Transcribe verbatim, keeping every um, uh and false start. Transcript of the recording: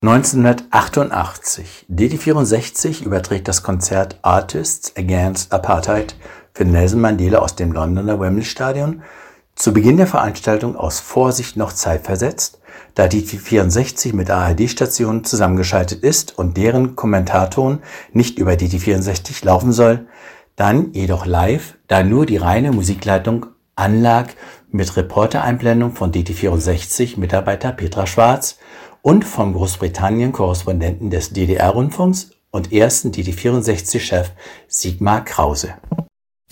neunzehnhundertachtundachtzig. D D vierundsechzig überträgt das Konzert Artists Against Apartheid für Nelson Mandela aus dem Londoner Wembley Stadion zu Beginn der Veranstaltung aus Vorsicht noch zeitversetzt, da D D vierundsechzig mit A R D-Stationen zusammengeschaltet ist und deren Kommentaton nicht über D D vierundsechzig laufen soll, dann jedoch live, da nur die reine Musikleitung anlag mit Reportereinblendung von D D vierundsechzig Mitarbeiter Petra Schwarz und vom Großbritannien-Korrespondenten des D D R-Rundfunks und ersten D D vierundsechzig-Chef Sigmar Krause.